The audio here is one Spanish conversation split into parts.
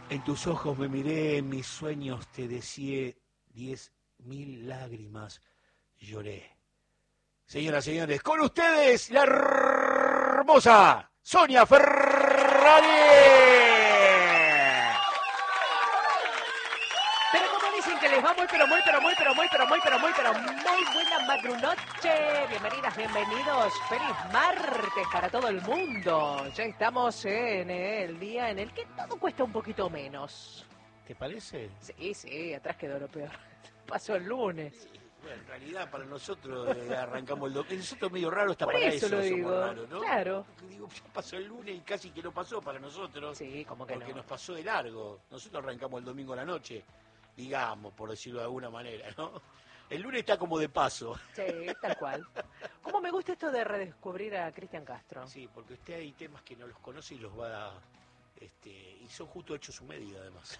En tus ojos me miré, en mis sueños te deseé, 10.000 lágrimas lloré. Señoras y señores, con ustedes la hermosa Sonia Ferrari. Pero como dicen que les va muy buena madrunoche. Bienvenidas, bienvenidos. Feliz martes para todo el mundo. Ya estamos en el día en el que todo cuesta un poquito menos. ¿Te parece? Sí, atrás quedó lo peor. Pasó el lunes. Bueno, en realidad para nosotros arrancamos el domingo. Nosotros medio raro está Por para eso lo somos digo, raros, ¿no? claro. Porque digo, ya pasó el lunes y casi que no pasó para nosotros. Sí, como que porque no. nos pasó de largo. Nosotros arrancamos el domingo a la noche, digamos, por decirlo de alguna manera, ¿no? El lunes está como de paso. Sí, tal cual. ¿Cómo me gusta esto de redescubrir a Cristian Castro? Sí, porque usted hay temas que no los conoce y los va a... y son justo hechos su medida, además.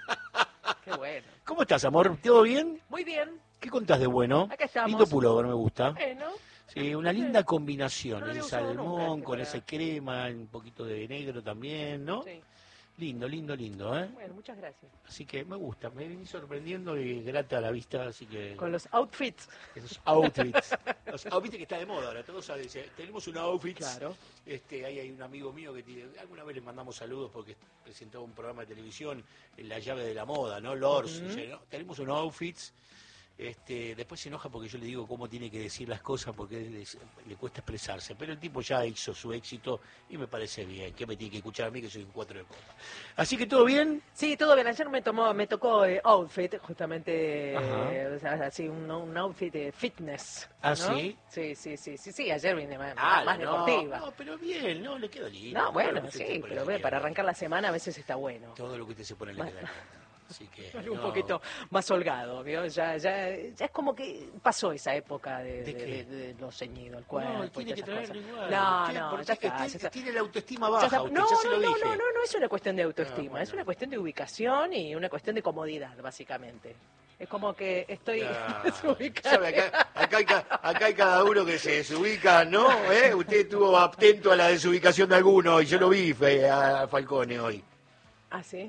Qué bueno. ¿Cómo estás, amor? ¿Todo bien? Muy bien. ¿Qué contás de bueno? Acá estamos. Lindo pullover, me gusta. Bueno. Sí, una linda combinación. No lo El había usado salmón nunca, con para- ese crema, un poquito de negro también, ¿no? Sí. Lindo, ¿eh? Bueno, muchas gracias. Así que me gusta, me viene sorprendiendo y grata a la vista, así que... Con los outfits. Esos outfits. Los outfits que está de moda ahora, todos saben, tenemos un outfit. Claro. Ahí hay un amigo mío que tiene, alguna vez le mandamos saludos porque presentaba un programa de televisión, La llave de la moda, ¿no? Lors, ¿no? Tenemos un outfits. Después se enoja porque yo le digo cómo tiene que decir las cosas porque le cuesta expresarse, pero el tipo ya hizo su éxito y me parece bien. ¿Qué me tiene que escuchar a mí que soy un 4 de copa? Así que todo bien. Sí, todo bien. Ayer me tocó outfit, justamente, Ajá. o sea, así un outfit de fitness. ¿Ah, ¿no? sí? Sí, ayer vine más No, deportiva. no, pero bien, no, le queda lindo. No, Todo bueno, lo que usted sí, se pone pero le ve, queda para lindo. arrancar la semana a veces está bueno. Todo lo que usted se pone le queda lindo. Así que, Un no. poquito más holgado, ¿vio? Ya es como que pasó esa época ¿De qué? de lo ceñido, el cuerpo. No, y tiene que todas esas traerlo cosas. igual. No, Porque ya está. usted ya está. tiene la autoestima Ya baja, está. usted, No, ya se lo dije. no es una cuestión de autoestima, bueno. es una cuestión de ubicación y una cuestión de comodidad, básicamente. Es como que estoy desubicada. ¿Sabe? Acá hay cada uno que se desubica, ¿no? Usted estuvo atento a la desubicación de alguno y yo lo vi a Falcone hoy. ¿Ah, sí?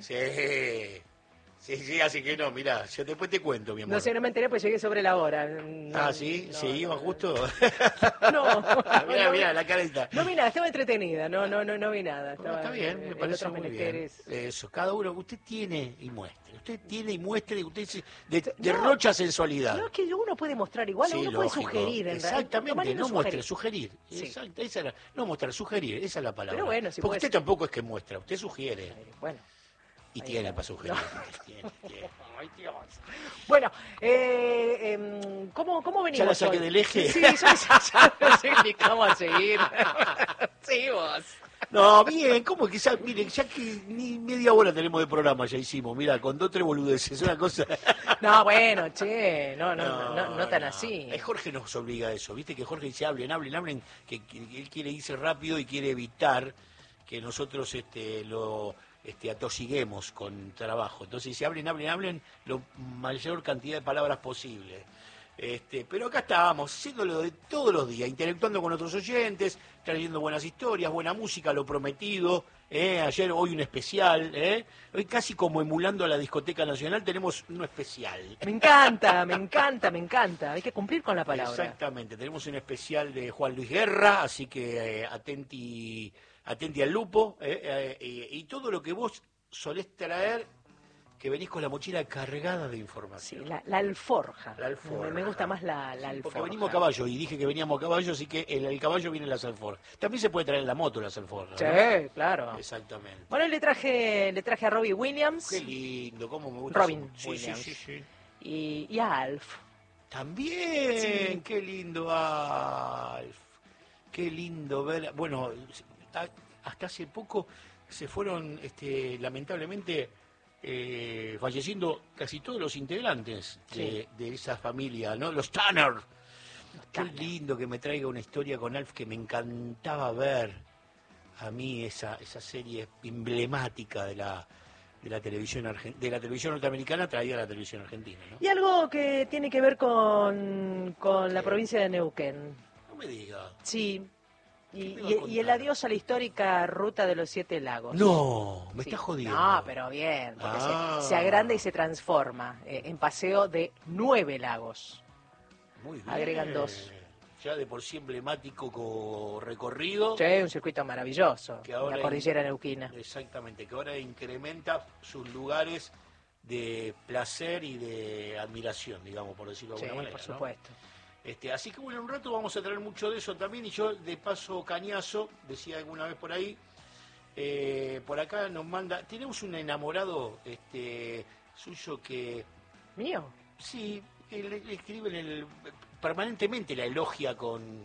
Sí, así que no, mirá, yo después te cuento, mi amor. No sé, no me enteré, pues llegué sobre la hora. No, ¿Sí? no, ¿Se iba justo? No. Mirá, la carita. No vi nada, estaba entretenida, no vi nada. Bueno, Estaba está bien, me en parece otros muy bien. menesteres. Eso, cada uno, usted tiene y muestre. Usted tiene y muestre, usted derrocha sensualidad. No, es que uno puede mostrar igual, Sí, uno puede lógico. sugerir. Exactamente, no muestre, sugerir. sugerir. Sí. Exacto, no mostrar, sugerir, esa es la palabra. Pero bueno, si porque puede usted ser. tampoco es que muestra, usted sugiere. Bueno. Y Ahí tiene está. para sugerir. No. Tiene. Ay, Dios. Bueno, ¿cómo venimos ¿Ya la saqué hoy? del eje? Sí, ya sé ni cómo a seguir. Sí, vos. No, bien, ¿cómo que miren, ya que ni media hora tenemos de programa ya hicimos, mira, con 2 o 3 boludeces, una cosa. No, bueno, che, no tan así. Jorge nos obliga a eso, viste que Jorge dice hablen, que él quiere irse rápido y quiere evitar que nosotros lo atosiguemos con trabajo. Entonces dice hablen, lo mayor cantidad de palabras posible. Pero acá estábamos, haciéndolo de todos los días, interactuando con otros oyentes, trayendo buenas historias, buena música, lo prometido. Hoy un especial, hoy casi como emulando a la Discoteca Nacional tenemos un especial. Me encanta. Hay que cumplir con la palabra. Exactamente, tenemos un especial de Juan Luis Guerra, así que atenti al lupo, y todo lo que vos solés traer, que venís con la mochila cargada de Sí, información. la alforja. La alforja. Me gusta más la Sí, alforja. porque venimos a caballo, y dije que veníamos a caballo, así que el caballo viene en las alforjas. También se puede traer en la moto las alforjas, Sí, ¿no? claro. Exactamente. Bueno, le traje a Robbie Williams Qué lindo, cómo me gusta. Robin Sí, Williams. sí. y a Alf. También, Sí. qué lindo, Alf. Qué lindo ver. Bueno, hasta hace poco se fueron, lamentablemente, falleciendo casi todos los integrantes de esa familia, ¿no? Los Tanner. Qué lindo que me traiga una historia con Alf, que me encantaba ver a mí esa serie emblemática de la televisión norteamericana traída a la televisión argentina, ¿no? Y algo que tiene que ver con la provincia de Neuquén. No me diga. Sí. Y el adiós a la histórica ruta de los 7 lagos. No, me Sí. estás jodiendo. No, pero bien, porque se Ah. agranda y se transforma en paseo de 9 lagos. Muy bien. Agregan 2. Ya de por sí emblemático recorrido. Sí, un circuito maravilloso, Que ahora la cordillera neuquina. Exactamente, que ahora incrementa sus lugares de placer y de admiración, digamos, por decirlo de Sí, alguna manera. por ¿no? supuesto. Así que bueno, en un rato vamos a traer mucho de eso también, y yo de paso cañazo, decía alguna vez por ahí, por acá nos manda, tenemos un enamorado suyo que, ¿Mío? sí, le escribe permanentemente la elogia con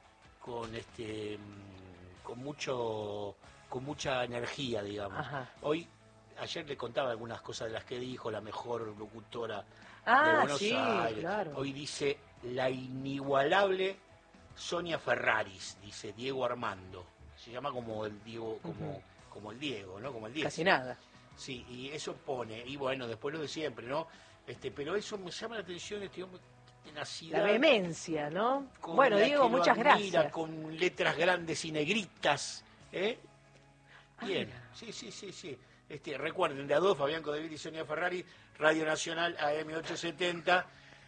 mucha energía, digamos. Ajá. Ayer le contaba algunas cosas de las que dijo, la mejor locutora de Ah, Buenos sí, Aires. claro. Hoy dice la inigualable Sonia Ferraris, dice Diego Armando. Se llama como el Diego, como el Diego, ¿no? Como el Diego. Casi nada. Sí, y eso pone, y bueno, después lo de siempre, ¿no? Pero eso me llama la atención, hombre, tenacidad. La vehemencia, ¿no? Con Bueno, la Diego, que lo muchas admira, gracias. con letras grandes y negritas, ¿eh? Bien, Ah, sí. Recuerden, de A2, Fabián Codeville y Sonia Ferrari, Radio Nacional AM870,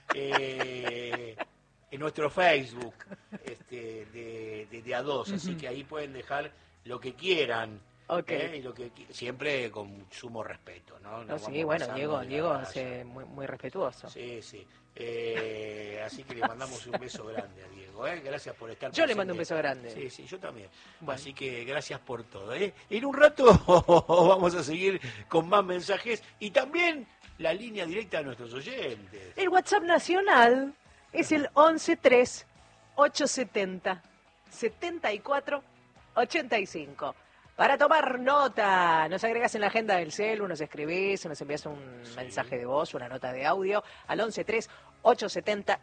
en nuestro Facebook de A2, así que ahí pueden dejar lo que quieran. Ok. Y siempre con sumo respeto, ¿no? No, Nos sí, vamos bueno, pasando de la Diego raya. es muy respetuoso. Sí. Así que le mandamos un beso grande a Diego, ¿eh? Gracias por estar Yo le presente. mando un beso grande. Sí, yo también. Bueno. Así que gracias por todo, ¿eh? En un rato vamos a seguir con más mensajes y también la línea directa de nuestros oyentes. El WhatsApp nacional es el 113 870 7485. Para tomar nota, nos agregas en la agenda del celu, nos escribís, nos envías un mensaje de voz, una nota de audio al 113 870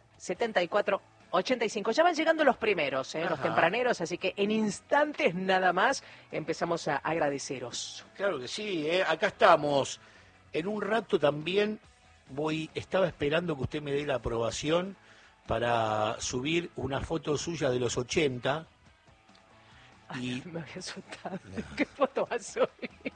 7485. Ya van llegando los primeros, los Ajá. tempraneros, así que en instantes nada más empezamos a agradeceros. Claro que sí, ¿eh? Acá estamos. En un rato también estaba esperando que usted me dé la aprobación para subir una foto suya de los 80. Y Me había asustado. ¿Qué foto vas a subir?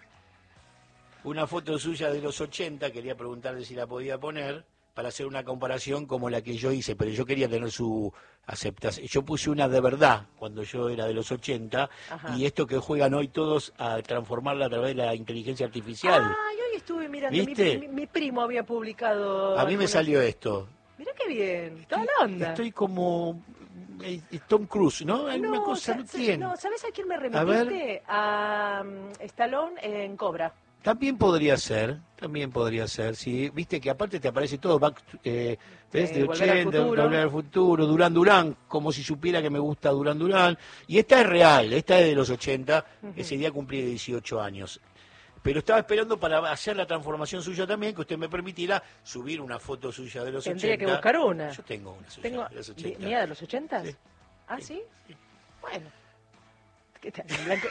una foto suya de los 80, quería preguntarle si la podía poner para hacer una comparación como la que yo hice, pero yo quería tener su aceptación. Yo puse una de verdad cuando yo era de los 80. Ajá. Y esto que juegan hoy todos a transformarla a través de la inteligencia artificial. Ah, yo hoy estuve mirando, ¿Viste? mi primo había publicado. A mí me salió esto. Mirá qué bien, toda la onda. Estoy como Tom Cruise, ¿no? Alguna cosa no tiene. No, ¿sabes a quién me A ver. remitiste? A Stallone en Cobra. También podría ser, sí. Viste que aparte te aparece todo, ¿ves? De Volver al 80, futuro. Volver al futuro, Durán, como si supiera que me gusta Durán. Y esta es real, esta es de los 80, ese día cumplí 18 años. Pero estaba esperando para hacer la transformación suya también, que usted me permitiera subir una foto suya de los Tendría 80. que buscar una. Yo tengo una suya Tengo de los 80. ¿Mía de los 80? Sí. ¿Ah, sí? Sí. Bueno. ¿Qué están en blanco,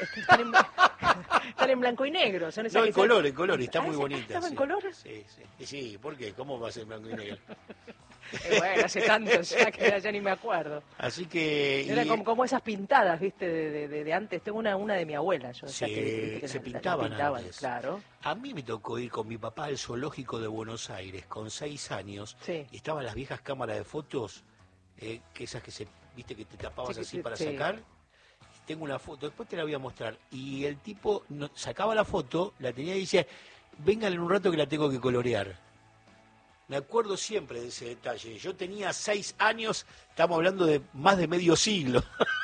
están en blanco y negro. Son esas No, que en color, está Ah, muy ¿esa- bonita. ¿Estaba en sí. color? Sí, ¿por qué? ¿Cómo va a ser en blanco y negro? Bueno, hace tanto ya que ya ni me acuerdo. Así que... Era como esas pintadas, ¿viste? De antes. Tengo una de mi abuela. Yo, Sí, viste que se las pintaban antes. claro. A mí me tocó ir con mi papá al zoológico de Buenos Aires con 6 años. Sí. Y estaban las viejas cámaras de fotos, que esas que viste que te tapabas Sí, así sí, para sí. sacar. Tengo una foto, después te la voy a mostrar. Y el tipo sacaba la foto, la tenía y decía, vengan en un rato que la tengo que colorear. Me acuerdo siempre de ese detalle. Yo tenía 6 años, estamos hablando de más de medio siglo.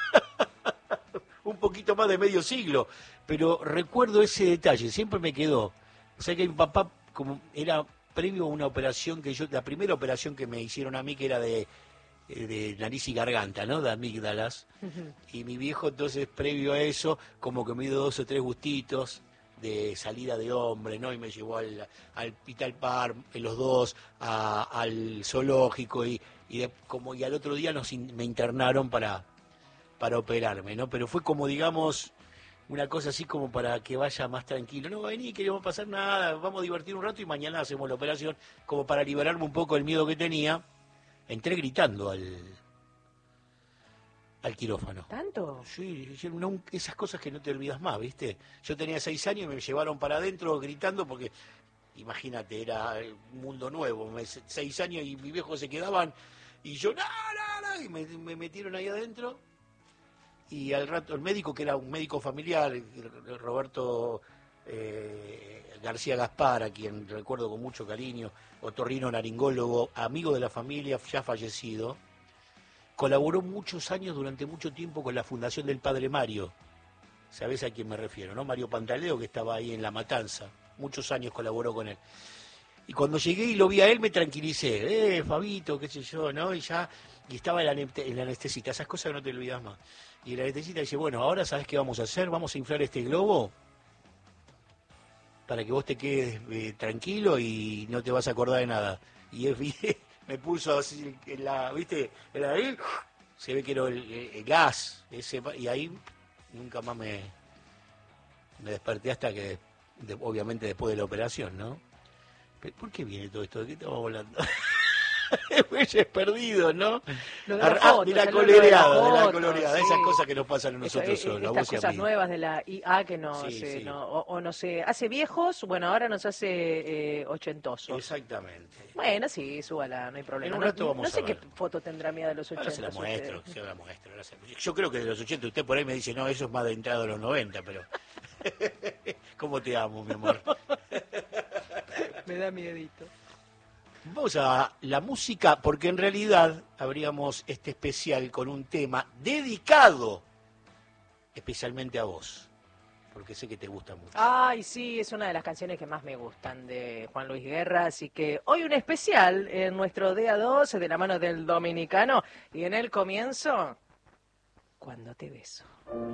Un poquito más de medio siglo. Pero recuerdo ese detalle, siempre me quedó. O sea que mi papá, como era previo a una operación la primera operación que me hicieron a mí, que era de nariz y garganta, ¿no? De amígdalas. Y mi viejo, entonces, previo a eso, como que me dio 2 o 3 gustitos de salida de hombre, ¿no? Y me llevó al Vital Park, los dos, al zoológico, y al otro día me internaron para operarme, ¿no? Pero fue como, digamos, una cosa así como para que vaya más tranquilo. No, vení, que no va a pasar nada, vamos a divertir un rato y mañana hacemos la operación, como para liberarme un poco del miedo que tenía. Entré gritando al quirófano. ¿Tanto? Sí, esas cosas que no te olvidas más, ¿viste? Yo tenía 6 años y me llevaron para adentro gritando porque, imagínate, era un mundo nuevo. 6 años y mis viejos se quedaban y yo, no, y me metieron ahí adentro. Y al rato el médico, que era un médico familiar, Roberto García Gaspar, a quien recuerdo con mucho cariño, otorrinolaringólogo, amigo de la familia, ya fallecido, colaboró muchos años, durante mucho tiempo, con la Fundación del Padre Mario. ¿Sabés a quién me refiero, no? Mario Pantaleo, que estaba ahí en La Matanza. Muchos años colaboró con él. Y cuando llegué y lo vi a él, me tranquilicé. Fabito, qué sé yo, ¿no? Y estaba el anestesista, esas cosas que no te olvidas más. Y el anestesista dice, bueno, ahora ¿sabés qué vamos a hacer? Vamos a inflar este globo para que vos te quedes tranquilo y no te vas a acordar de nada. Y me puso así, ¿viste? Ahí, se ve que era el gas, y ahí nunca más me desperté hasta que, obviamente después de la operación, ¿no? Pero ¿por qué viene todo esto? ¿De qué estamos hablando? Fuelles perdidos, ¿no? Lo de la foto, de la coloreada, sí. Esas cosas que nos pasan a nosotros solos. Estas cosas nuevas de la IA que nos, sí. nos hace viejos, bueno, ahora nos hace ochentosos. Exactamente. Bueno, sí, súbala, no hay problema. En un rato vamos no sé a ver. qué foto tendrá mía de los 80. Ahora se la muestro. Yo creo que de los 80, usted por ahí me dice, no, eso es más de entrada de los 90, pero... ¿Cómo te amo, mi amor? Me da miedito. Vamos a la música, porque en realidad abríamos este especial con un tema dedicado especialmente a vos, porque sé que te gusta mucho. Ay, sí, es una de las canciones que más me gustan de Juan Luis Guerra, así que hoy un especial en nuestro Día 12 de la mano del dominicano, y en el comienzo, Cuando te beso.